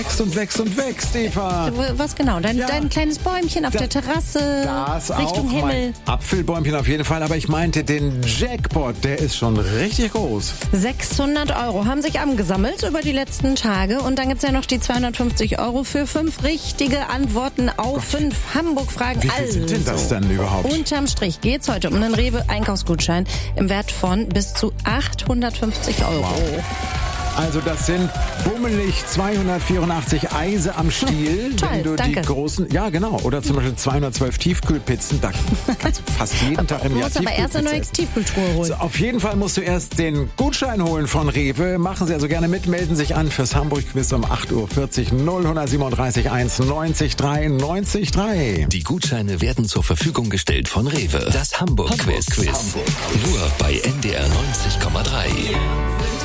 Wächst und wächst, Eva. Was genau? Dein kleines Bäumchen auf der Terrasse, Das Richtung auch, Himmel. mein Apfelbäumchen auf jeden Fall, aber ich meinte den Jackpot, der ist schon richtig groß. 600 € haben sich angesammelt über die letzten Tage. Und dann gibt's ja noch die 250 € für 5 richtige Antworten auf 5 Hamburg-Fragen. Wie viel sind denn das denn überhaupt? Unterm Strich geht's heute um einen Rewe-Einkaufsgutschein im Wert von bis zu 850 €. Wow. Also das sind bummelig 284 Eise am Stiel. Toll, wenn du danke. die großen, ja genau, oder zum Beispiel 212 Tiefkühlpizzen, da kannst du fast jeden Tag im Du Jahr musst aber erst eine neue Tiefkühltruhe holen. So, auf jeden Fall musst du erst den Gutschein holen von Rewe. Machen Sie also gerne mit, melden sich an fürs Hamburg-Quiz um 8.40 Uhr 0137 1 90 3 90 3. Die Gutscheine werden zur Verfügung gestellt von Rewe. Das Hamburg-Quiz. Nur bei NDR 90,3.